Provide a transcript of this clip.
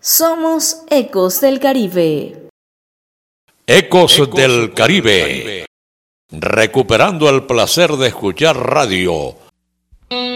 Somos Ecos del Caribe. Ecos del Caribe. Recuperando el placer de escuchar radio.